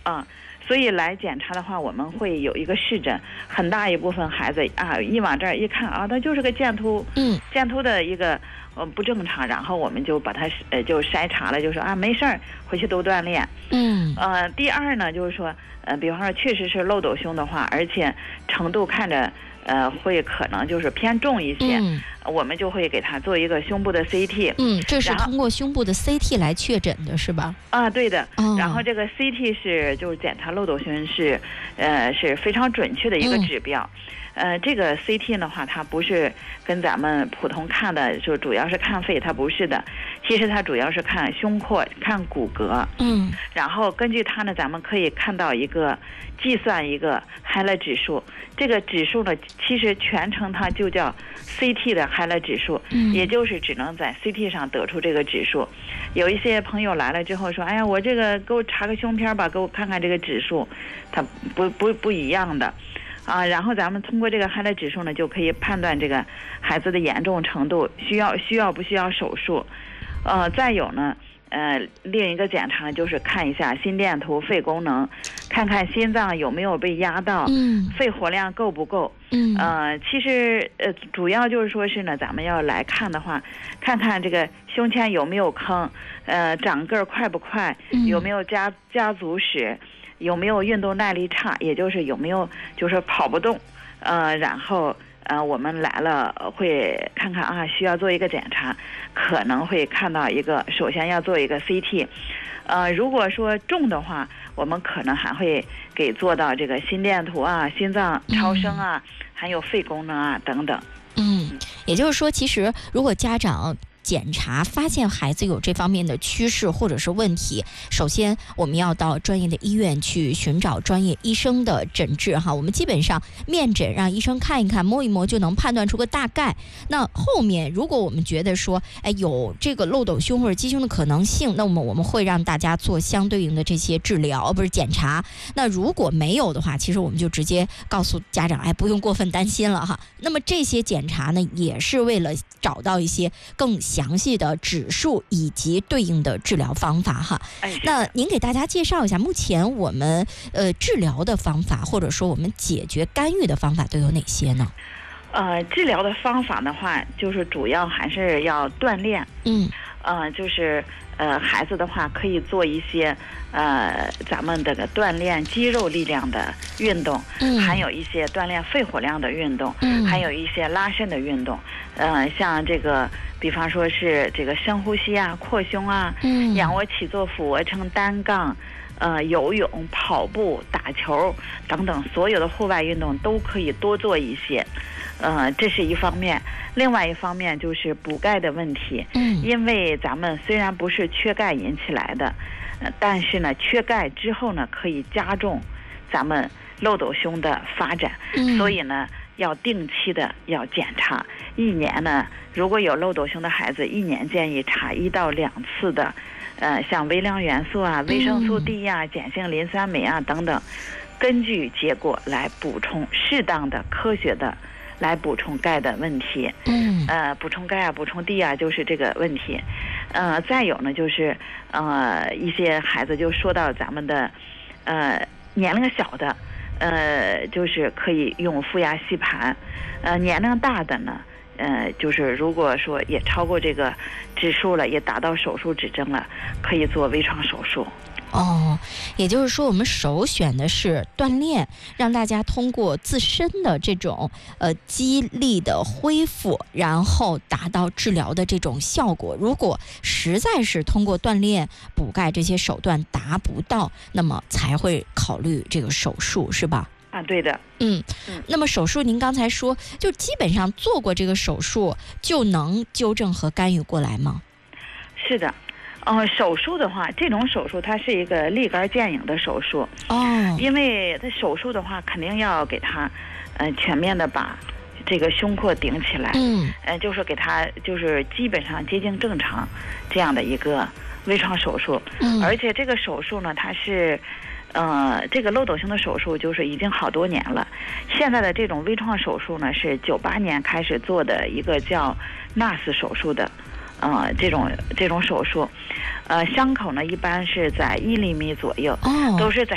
所以来检查的话，我们会有一个视诊，很大一部分孩子一往这儿一看他就是个剑突，剑突的一个不正常，然后我们就把它就筛查了，就说没事儿，回去多锻炼。第二呢，就是说比方说确实是漏斗胸的话，而且程度看着会可能就是偏重一些，我们就会给他做一个胸部的 CT。 这是通过胸部的 CT 来确诊的是吧？ 对的。然后这个 CT 就是检查漏斗胸是非常准确的一个指标。这个 CT 的话，它不是跟咱们普通看的就主要是看肺，它不是的。其实它主要是看胸廓、看骨骼。然后根据它呢，咱们可以看到计算一个 Haller 指数。这个指数呢，其实全称它就叫 CT 的 Haller 指数，也就是只能在 CT 上得出这个指数。有一些朋友来了之后说，我这个给我查个胸片吧，给我看看这个指数，它不一样的。然后咱们通过这个 Haller 指数呢，就可以判断这个孩子的严重程度，需要不需要手术。再有呢，另一个检查就是看一下心电图、肺功能，看看心脏有没有被压到，肺活量够不够。其实主要就是说是呢，咱们要来看的话，看看这个胸前有没有坑，长个儿快不快，有没有家族史。有没有运动耐力差，也就是有没有就是跑不动，然后我们来了会看看需要做一个检查，可能会看到首先要做一个 CT，如果说重的话，我们可能还会给做到这个心电图心脏超声还有肺功能等等。 也就是说，其实如果家长检查发现孩子有这方面的趋势或者是问题，首先我们要到专业的医院去寻找专业医生的诊治我们基本上面诊让医生看一看摸一摸就能判断出个大概。那后面如果我们觉得说有这个漏斗胸或者鸡胸的可能性，那么我们会让大家做相对应的这些治疗检查。那如果没有的话，其实我们就直接告诉家长不用过分担心了那么这些检查呢，也是为了找到一些更详细的指数以及对应的治疗方法那您给大家介绍一下，目前我们治疗的方法或者说我们解决干预的方法都有哪些呢？ 治疗的方法的话，就是主要还是要锻炼。就是孩子的话可以做一些咱们这个锻炼肌肉力量的运动，还有一些锻炼肺活量的运动，还有一些拉伸的运动。像这个比方说是这个深呼吸扩胸仰卧起坐、俯卧撑、单杠，游泳、跑步、打球等等，所有的户外运动都可以多做一些。这是一方面。另外一方面就是补钙的问题。因为咱们虽然不是缺钙引起来的，但是呢，缺钙之后呢，可以加重咱们漏斗胸的发展。所以呢，要定期的要检查。一年呢，如果有漏斗胸的孩子，一年建议查1到2次的，像微量元素维生素 D 碱性磷酸镁等等，根据结果来补充适当的、科学的来补充钙的问题。补充钙补充 D 就是这个问题。再有呢，就是一些孩子就说到咱们的年龄小的，就是可以用负压吸盘。年龄大的呢，就是如果说也超过这个指数了，也达到手术指征了，可以做微创手术。 也就是说我们首选的是锻炼，让大家通过自身的这种肌力的恢复，然后达到治疗的这种效果。如果实在是通过锻炼补钙这些手段达不到，那么才会考虑这个手术，是吧？ 对的。 那么手术您刚才说就基本上做过这个手术就能纠正和干预过来吗？ 是的。手术的话，这种手术它是一个立竿见影的手术。因为它手术的话，肯定要给它全面的把这个胸廓顶起来。就是给它就是基本上接近正常这样的一个微创手术。而且这个手术呢，它是这个漏斗胸的手术就是已经好多年了。现在的这种微创手术呢，是98年开始做的一个叫 NAS 手术的。这种手术，伤口呢一般是在1厘米左右，都是在